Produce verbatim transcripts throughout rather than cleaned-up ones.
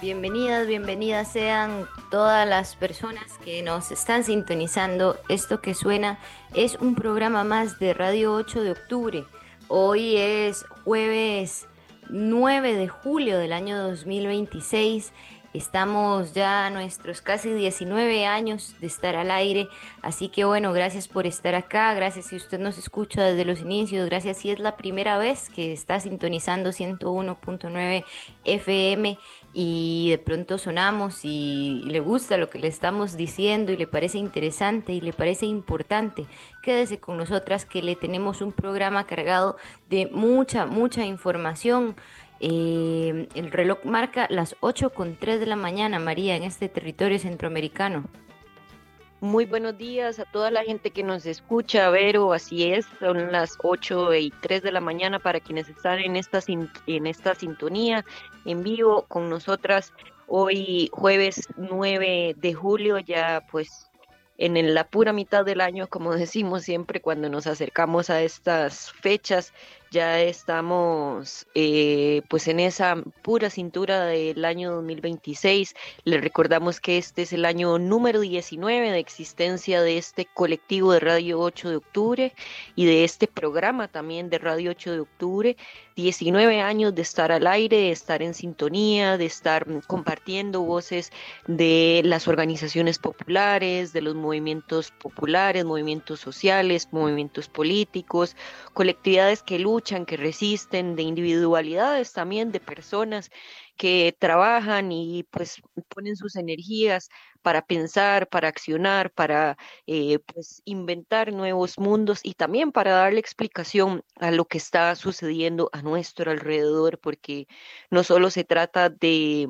Bienvenidas, bienvenidas sean todas las personas que nos están sintonizando. Esto que suena es un programa más de Radio ocho de octubre. Hoy es jueves nueve de julio del año dos mil veintiséis. Estamos ya a nuestros casi diecinueve años de estar al aire. Así que bueno, gracias por estar acá. Gracias si usted nos escucha desde los inicios. Gracias si es la primera vez que está sintonizando ciento uno punto nueve F M y de pronto sonamos y le gusta lo que le estamos diciendo y le parece interesante y le parece importante. Quédese con nosotras que le tenemos un programa cargado de mucha, mucha información. Eh, el reloj marca las ocho con tres de la mañana, María, en este territorio centroamericano. Muy buenos días a toda la gente que nos escucha, Vero, así es, son las ocho y tres de la mañana para quienes están en esta, sin- en esta sintonía en vivo con nosotras. Hoy jueves nueve de julio, ya pues en el- la pura mitad del año, como decimos siempre cuando nos acercamos a estas fechas, ya estamos eh, pues en esa pura cintura del año dos mil veintiséis. Les recordamos que este es el año número diecinueve de existencia de este colectivo de Radio ocho de octubre y de este programa también de Radio ocho de octubre. diecinueve años de estar al aire, de estar en sintonía, de estar mm, compartiendo voces de las organizaciones populares, de los movimientos populares, movimientos sociales, movimientos políticos, colectividades que luchan, que resisten, de individualidades también, de personas que trabajan y pues ponen sus energías para pensar, para accionar, para eh, pues inventar nuevos mundos y también para darle explicación a lo que está sucediendo a nuestro alrededor, porque no solo se trata de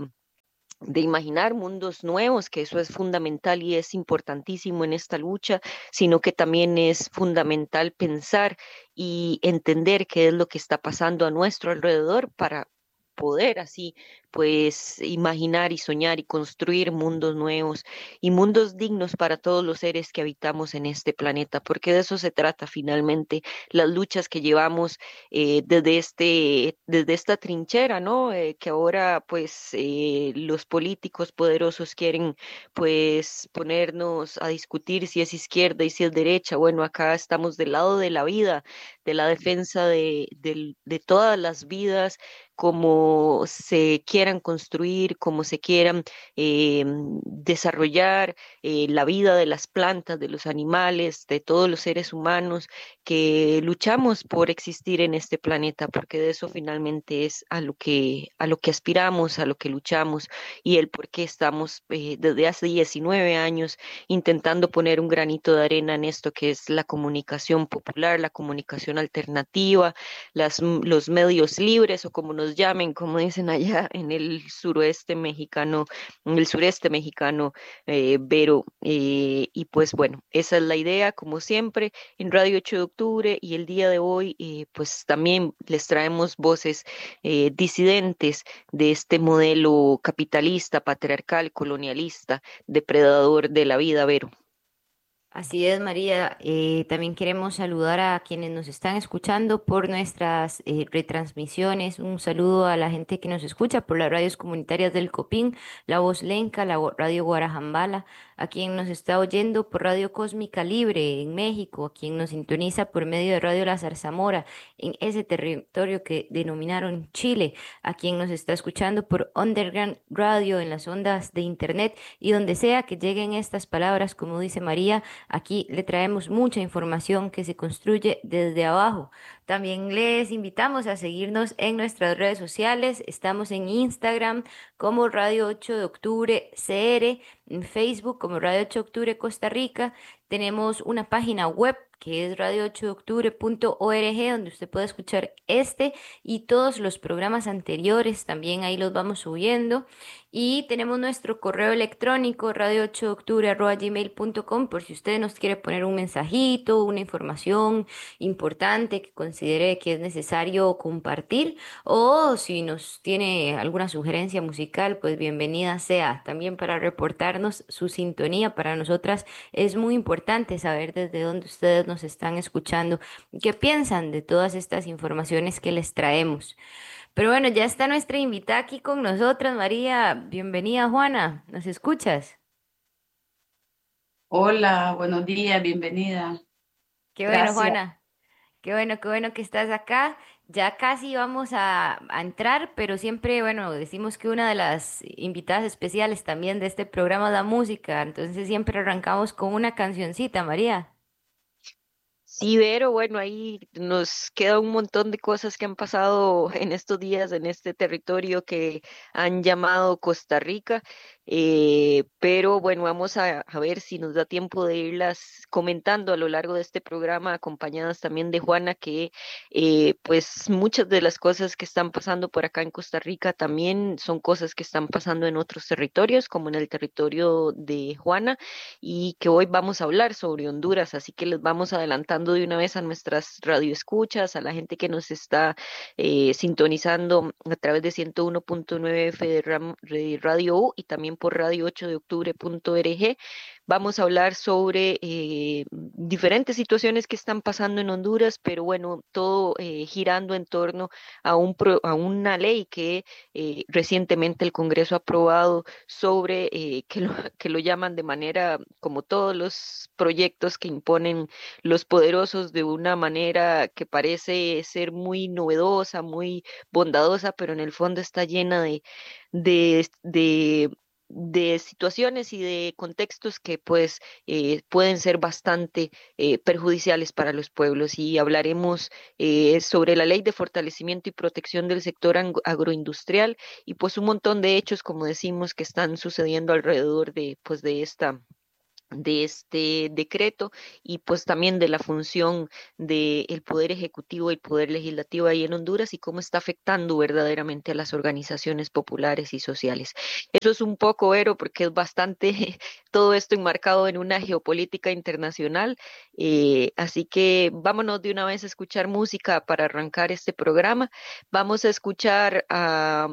de imaginar mundos nuevos, que eso es fundamental y es importantísimo en esta lucha, sino que también es fundamental pensar y entender qué es lo que está pasando a nuestro alrededor para poder así, pues, imaginar y soñar y construir mundos nuevos y mundos dignos para todos los seres que habitamos en este planeta, porque de eso se trata finalmente, las luchas que llevamos eh, desde este, desde esta trinchera, ¿no? Eh, que ahora, pues, eh, los políticos poderosos quieren, pues, ponernos a discutir si es izquierda y si es derecha. Bueno, acá estamos del lado de la vida, de la defensa de, del- de todas las vidas, como se quieran construir, como se quieran eh, desarrollar eh, la vida de las plantas, de los animales, de todos los seres humanos que luchamos por existir en este planeta, porque de eso finalmente es a lo que, a lo que aspiramos, a lo que luchamos y el por qué estamos eh, desde hace diecinueve años intentando poner un granito de arena en esto que es la comunicación popular, la comunicación alternativa, las, m- los medios libres o como nos llamen, como dicen allá en el suroeste mexicano, en el sureste mexicano, eh, Vero. Eh, y pues bueno, esa es la idea, como siempre en Radio ocho de octubre y el día de hoy, eh, pues también les traemos voces eh, disidentes de este modelo capitalista, patriarcal, colonialista, depredador de la vida, Vero. Así es, María. Eh, también queremos saludar a quienes nos están escuchando por nuestras eh, retransmisiones. Un saludo a la gente que nos escucha por las radios comunitarias del Copín, La Voz Lenca, la Gu- Radio Guarajambala, a quien nos está oyendo por Radio Cósmica Libre en México, a quien nos sintoniza por medio de Radio La Zarzamora en ese territorio que denominaron Chile, a quien nos está escuchando por Underground Radio en las ondas de Internet y donde sea que lleguen estas palabras, como dice María. Aquí le traemos mucha información que se construye desde abajo. También les invitamos a seguirnos en nuestras redes sociales. Estamos en Instagram como Radio ocho de octubre C R, en Facebook como Radio ocho de octubre Costa Rica. Tenemos una página web que es radio ocho de octubre punto org, donde usted puede escuchar este y todos los programas anteriores. También ahí los vamos subiendo. Y tenemos nuestro correo electrónico radio ocho de octubre arroba gmail punto com por si usted nos quiere poner un mensajito, una información importante que considere que es necesario compartir o si nos tiene alguna sugerencia musical, pues bienvenida sea. También para reportarnos su sintonía, para nosotras es muy importante saber desde dónde ustedes nos están escuchando y qué piensan de todas estas informaciones que les traemos. Pero bueno, ya está nuestra invitada aquí con nosotras, María. Bienvenida, Juana. ¿Nos escuchas? Hola, buenos días, bienvenida. Qué bueno, Gracias. Juana. Qué bueno, qué bueno que estás acá. Ya casi vamos a, a entrar, pero siempre, bueno, decimos que una de las invitadas especiales también de este programa es la música. Entonces siempre arrancamos con una cancioncita, María. Sí, Vero, bueno, ahí nos queda un montón de cosas que han pasado en estos días en este territorio que han llamado Costa Rica, eh, pero bueno, vamos a, a ver si nos da tiempo de irlas comentando a lo largo de este programa, acompañadas también de Juana, que eh, pues muchas de las cosas que están pasando por acá en Costa Rica también son cosas que están pasando en otros territorios, como en el territorio de Juana y que hoy vamos a hablar sobre Honduras, así que les vamos adelantando de una vez a nuestras radioescuchas, a la gente que nos está eh, sintonizando a través de ciento uno punto nueve F de Ram- de Radio U y también por radio ocho de octubre punto org. Vamos a hablar sobre eh, diferentes situaciones que están pasando en Honduras, pero bueno, todo eh, girando en torno a, un pro- a una ley que eh, recientemente el Congreso ha aprobado sobre eh, que lo, que lo llaman de manera, como todos los proyectos que imponen los poderosos, de una manera que parece ser muy novedosa, muy bondadosa, pero en el fondo está llena de, de, de de situaciones y de contextos que pues eh, pueden ser bastante eh, perjudiciales para los pueblos y hablaremos eh, sobre la ley de fortalecimiento y protección del sector ang- agroindustrial y pues un montón de hechos, como decimos, que están sucediendo alrededor de, pues, de esta de este decreto y pues también de la función del poder ejecutivo y el poder legislativo ahí en Honduras y cómo está afectando verdaderamente a las organizaciones populares y sociales. Eso es un poco, Ero, porque es bastante todo esto enmarcado en una geopolítica internacional. Eh, así que vámonos de una vez a escuchar música para arrancar este programa. Vamos a escuchar a,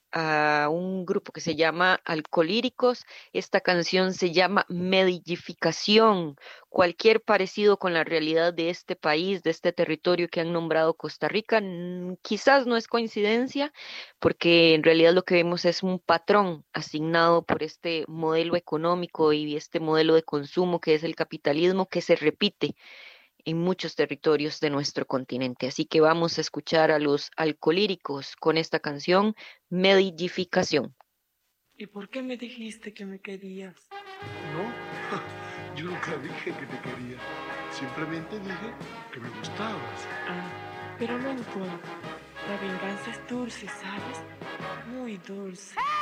a un grupo que se llama Alcolíricos. Esta canción se llama Mellificación. Cualquier parecido con la realidad de este país, de este territorio que han nombrado Costa Rica, mm, quizás no es coincidencia, porque en realidad lo que vemos es un patrón asignado por este modelo económico y este modelo de consumo que es el capitalismo que se repite en muchos territorios de nuestro continente. Así que vamos a escuchar a los alcolíricos con esta canción, Mellificación. ¿Y por qué me dijiste que me querías? No, yo nunca dije que te quería. Simplemente dije que me gustabas. Ah, pero no importa. La venganza es dulce, ¿sabes? Muy dulce.